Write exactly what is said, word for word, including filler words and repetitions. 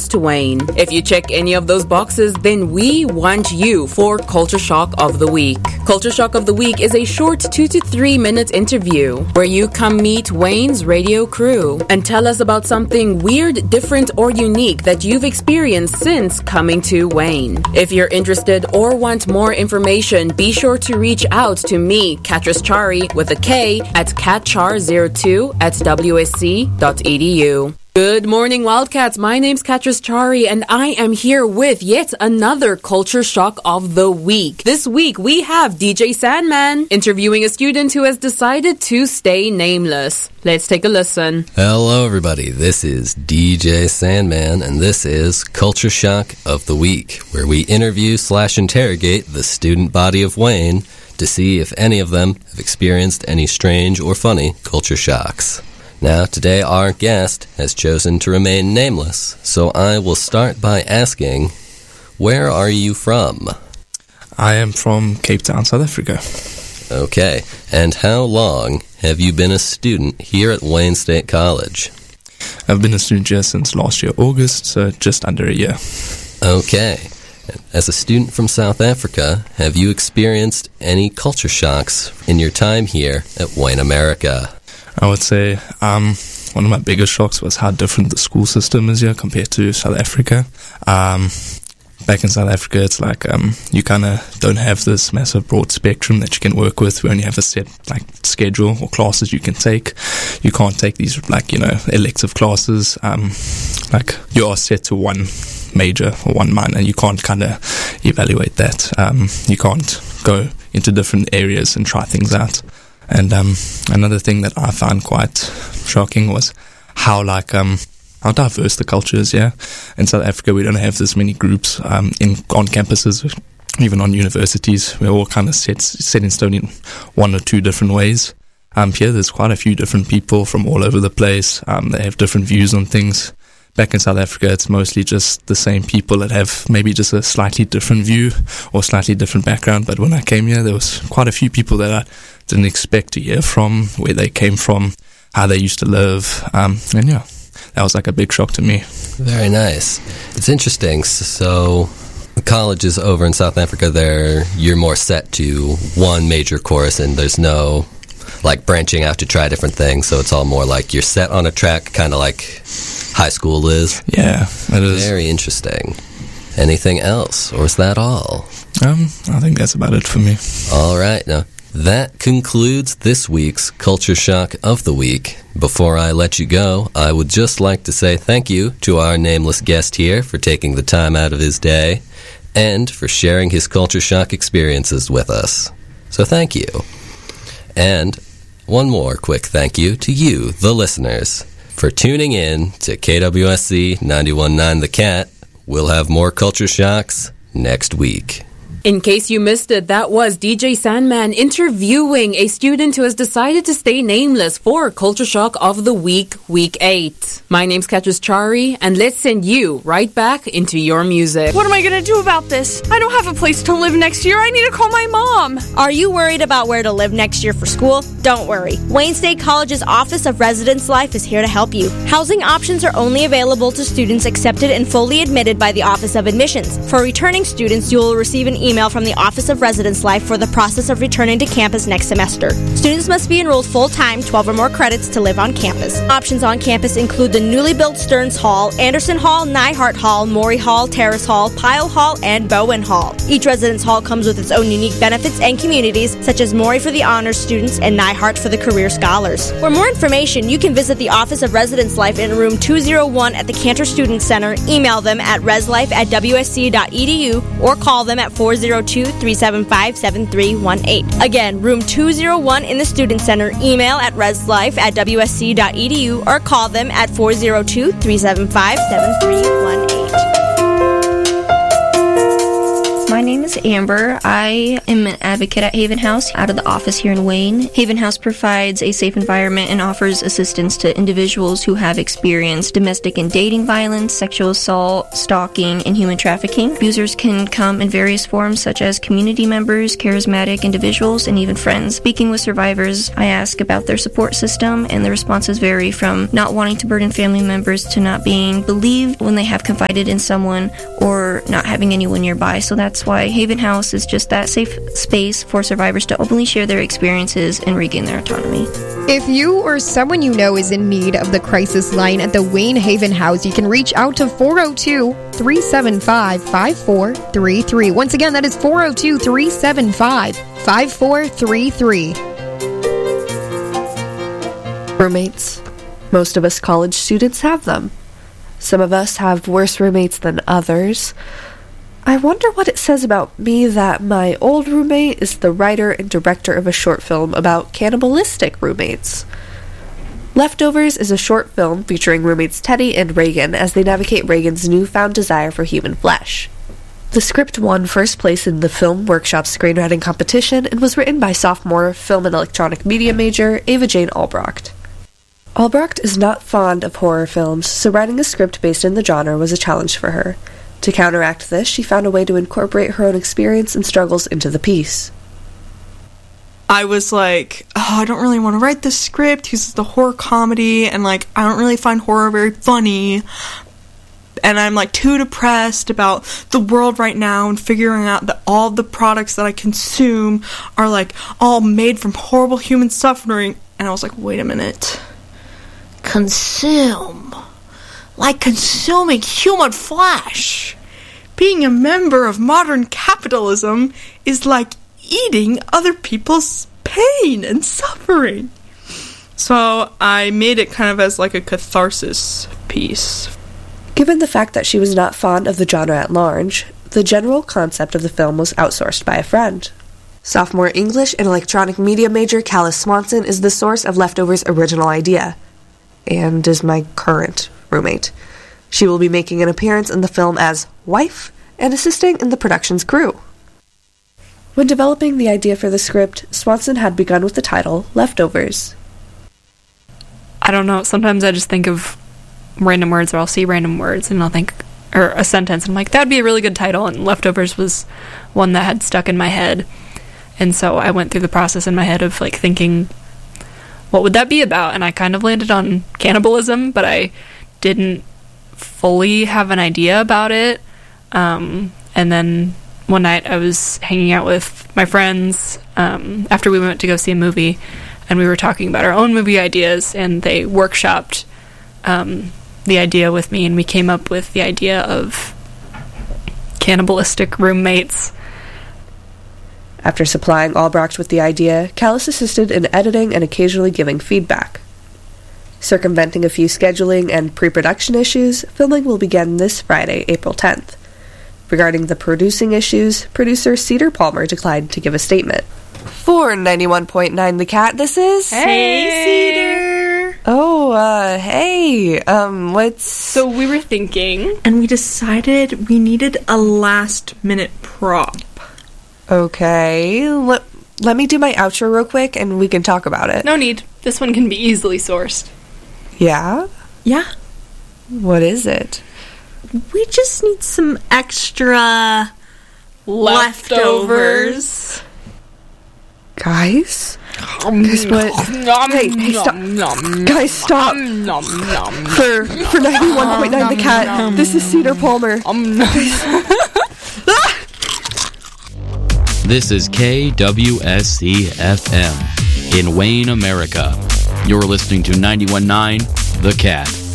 to Wayne. If you check any of those boxes, then we want you for Culture Shock of the Week. Culture Shock of the Week is a short two to three minute interview where you come meet Wayne's radio crew and tell us about something weird, different, or unique that you've experienced since coming to Wayne. If you're interested or want more information, be sure to reach out to me, Katris Chari, with a K, at catchar zero two at w s c dot e d u. Good morning, Wildcats. My name's Katris Chari, and I am here with yet another Culture Shock of the Week. This week, we have D J Sandman interviewing a student who has decided to stay nameless. Let's take a listen. Hello, everybody. This is D J Sandman, and this is Culture Shock of the Week, where we interview slash interrogate the student body of Wayne to see if any of them have experienced any strange or funny culture shocks. Now, today our guest has chosen to remain nameless, so I will start by asking, where are you from? I am from Cape Town, South Africa. Okay, and how long have you been a student here at Wayne State College? I've been a student here since last year, August, so just under a year. Okay. As a student from South Africa, have you experienced any culture shocks in your time here at Wayne America? I would say um, one of my biggest shocks was how different the school system is here compared to South Africa. Um, back in South Africa, it's like um, you kind of don't have this massive broad spectrum that you can work with. We only have a set like schedule or classes you can take. You can't take these like, you know, elective classes. Um, like you are set to one major or one minor. You can't kind of evaluate that. Um, you can't go into different areas and try things out. And um, another thing that I found quite shocking was how like um, how diverse the culture is. Yeah, in South Africa we don't have this many groups um, in on campuses, even on universities. We're all kind of set set in stone in one or two different ways. Um, here there's quite a few different people from all over the place. Um, they have different views on things. Back in South Africa, it's mostly just the same people that have maybe just a slightly different view or slightly different background. But when I came here, there was quite a few people that I didn't expect to hear from, where they came from, how they used to live. Um, and yeah, that was like a big shock to me. Very nice. It's interesting. So the colleges over in South Africa, there you're more set to one major course, and there's no like branching out to try different things. So it's all more like you're set on a track, kind of like high school is. Yeah, it is. Very interesting. Anything else, or is that all? Um, I think that's about it for me. All right. Now, that concludes this week's Culture Shock of the Week. Before I let you go, I would just like to say thank you to our nameless guest here for taking the time out of his day and for sharing his culture shock experiences with us. So thank you. And one more quick thank you to you, the listeners, for tuning in to K W S C ninety-one point nine The Cat. We'll have more culture shocks next week. In case you missed it, that was D J Sandman interviewing a student who has decided to stay nameless for Culture Shock of the Week, Week eight. My name's Katris Chari, and let's send you right back into your music. What am I going to do about this? I don't have a place to live next year. I need to call my mom. Are you worried about where to live next year for school? Don't worry. Wayne State College's Office of Residence Life is here to help you. Housing options are only available to students accepted and fully admitted by the Office of Admissions. For returning students, you will receive an email from the Office of Residence Life for the process of returning to campus next semester. Students must be enrolled full-time, twelve or more credits to live on campus. Options on campus include the newly built Stearns Hall, Anderson Hall, Nyhart Hall, Maury Hall, Terrace Hall, Pyle Hall, and Bowen Hall. Each residence hall comes with its own unique benefits and communities, such as Maury for the honors students and Nyhart for the career scholars. For more information, you can visit the Office of Residence Life in room two oh one at the Cantor Student Center, email them at reslife at w s c dot e d u, or call them at four oh two, three seven five, seven three one eight. Again, room two oh one in the Student Center, email at reslife at w s c dot e d u, or call them at four oh two, three seven five, seven three one eight. My name is Amber. I am an advocate at Haven House out of the office here in Wayne. Haven House provides a safe environment and offers assistance to individuals who have experienced domestic and dating violence, sexual assault, stalking, and human trafficking. Abusers can come in various forms such as community members, charismatic individuals, and even friends. Speaking with survivors, I ask about their support system, and the responses vary from not wanting to burden family members to not being believed when they have confided in someone or not having anyone nearby. So that's why Haven House is just that safe space for survivors to openly share their experiences and regain their autonomy. If you or someone you know is in need of the crisis line at the Wayne Haven House, you can reach out to four oh two, three seven five, five four three three. Once again, that is four oh two, three seven five, five four three three. Roommates. Most of us college students have them. Some of us have worse roommates than others. I wonder what it says about me that my old roommate is the writer and director of a short film about cannibalistic roommates. Leftovers is a short film featuring roommates Teddy and Reagan as they navigate Reagan's newfound desire for human flesh. The script won first place in the Film Workshop screenwriting competition and was written by sophomore film and electronic media major Ava Jane Albrecht. Albrecht is not fond of horror films, so writing a script based in the genre was a challenge for her. To counteract this, she found a way to incorporate her own experience and struggles into the piece. I was like, oh, I don't really want to write this script because it's the horror comedy, and like, I don't really find horror very funny. And I'm like too depressed about the world right now and figuring out that all the products that I consume are like all made from horrible human suffering. And I was like, wait a minute. Consume. Like consuming human flesh. Being a member of modern capitalism is like eating other people's pain and suffering. So I made it kind of as like a catharsis piece. Given the fact that she was not fond of the genre at large, the general concept of the film was outsourced by a friend. Sophomore English and electronic media major Callis Swanson is the source of Leftovers' original idea, and is my current roommate. She will be making an appearance in the film as wife and assisting in the production's crew. When developing the idea for the script, Swanson had begun with the title Leftovers. I don't know, sometimes I just think of random words, or I'll see random words and I'll think, or a sentence, and I'm like, that'd be a really good title, and Leftovers was one that had stuck in my head. And so I went through the process in my head of like thinking, what would that be about? And I kind of landed on cannibalism, but I didn't fully have an idea about it. Um, and then one night I was hanging out with my friends um, after we went to go see a movie, and we were talking about our own movie ideas, and they workshopped um, the idea with me, and we came up with the idea of cannibalistic roommates. After supplying Albrecht with the idea, Callis assisted in editing and occasionally giving feedback. Circumventing a few scheduling and pre-production issues, filming will begin this Friday, April tenth. Regarding the producing issues, producer Cedar Palmer declined to give a statement. For ninety-one point nine The Cat, this is... Hey, Cedar! Oh, uh, hey, um, what's... So we were thinking... And we decided we needed a last-minute prop. Okay, let, let me do my outro real quick and we can talk about it. No need. This one can be easily sourced. Yeah? Yeah. What is it? We just need some extra leftovers. Guys? Guys, what? Hey, hey, stop. Guys, stop. For, for ninety-one point nine The Cat, this is Cedar Palmer. This is K W S C F M in Wayne, America. You're listening to ninety-one point nine The Cat.